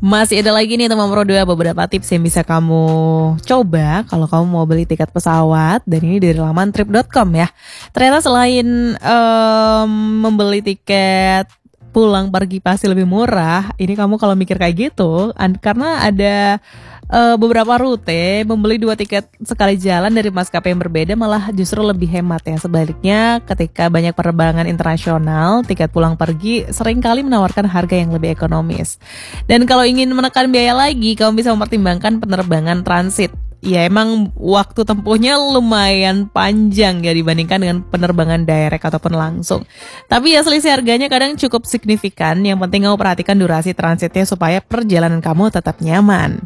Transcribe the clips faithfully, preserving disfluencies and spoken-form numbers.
Masih ada lagi nih teman Pro dua beberapa tips yang bisa kamu coba kalau kamu mau beli tiket pesawat, dan ini dari laman trip dot com ya. Ternyata selain um, membeli tiket pulang pergi pasti lebih murah, ini kamu kalau mikir kayak gitu, karena ada uh, beberapa rute membeli dua tiket sekali jalan dari maskapai yang berbeda malah justru lebih hemat ya. Sebaliknya ketika banyak penerbangan internasional, tiket pulang pergi seringkali menawarkan harga yang lebih ekonomis. Dan kalau ingin menekan biaya lagi, kamu bisa mempertimbangkan penerbangan transit. Ya emang waktu tempuhnya lumayan panjang ya dibandingkan dengan penerbangan direct ataupun langsung. Tapi ya selisih harganya kadang cukup signifikan. Yang penting kamu perhatikan durasi transitnya supaya perjalanan kamu tetap nyaman.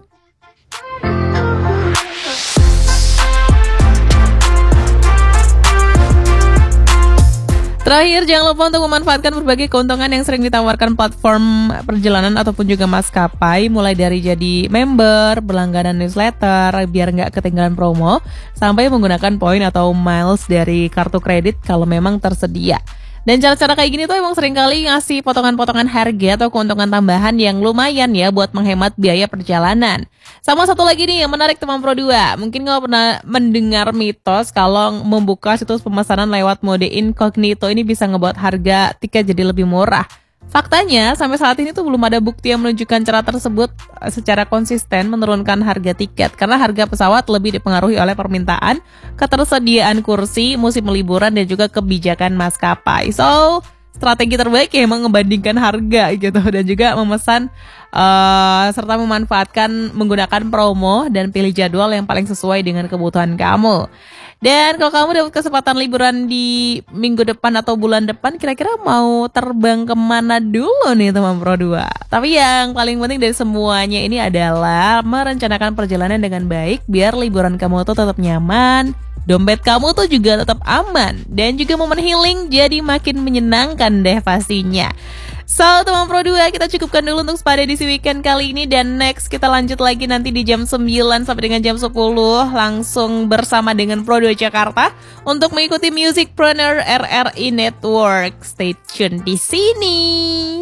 Terakhir, jangan lupa untuk memanfaatkan berbagai keuntungan yang sering ditawarkan platform perjalanan ataupun juga maskapai, mulai dari jadi member, berlangganan newsletter biar nggak ketinggalan promo, sampai menggunakan poin atau miles dari kartu kredit kalau memang tersedia. Dan cara-cara kayak gini tuh emang seringkali ngasih potongan-potongan harga atau keuntungan tambahan yang lumayan ya buat menghemat biaya perjalanan. Sama satu lagi nih yang menarik teman Pro dua, mungkin kamu pernah mendengar mitos kalau membuka situs pemesanan lewat mode incognito ini bisa ngebuat harga tiket jadi lebih murah. Faktanya, sampai saat ini tuh belum ada bukti yang menunjukkan cara tersebut secara konsisten menurunkan harga tiket, karena harga pesawat lebih dipengaruhi oleh permintaan, ketersediaan kursi, musim liburan, dan juga kebijakan maskapai. So, strategi terbaik ya emang ngebandingkan harga gitu, dan juga memesan uh, serta memanfaatkan menggunakan promo dan pilih jadwal yang paling sesuai dengan kebutuhan kamu. Dan kalau kamu dapat kesempatan liburan di minggu depan atau bulan depan, kira-kira mau terbang kemana dulu nih teman Pro dua? Tapi yang paling penting dari semuanya ini adalah merencanakan perjalanan dengan baik biar liburan kamu tuh tetap nyaman, dompet kamu tuh juga tetap aman, dan juga momen healing jadi makin menyenangkan deh pastinya. So, teman Pro dua, kita cukupkan dulu untuk Spa Edisi Weekend kali ini. Dan next kita lanjut lagi nanti di jam sembilan sampai dengan jam sepuluh langsung bersama dengan Pro dua Jakarta untuk mengikuti Musicpreneur R R I Network. Stay tune di sini.